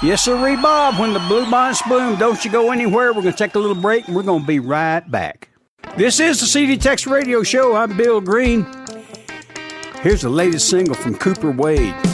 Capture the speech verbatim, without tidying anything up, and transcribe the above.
Yes, sir, Bob. When the bluebonnets bloom, don't you go anywhere. We're going to take a little break, and we're going to be right back. This is the C D Tex Radio Show. I'm Bill Green. Here's the latest single from Cooper Wade.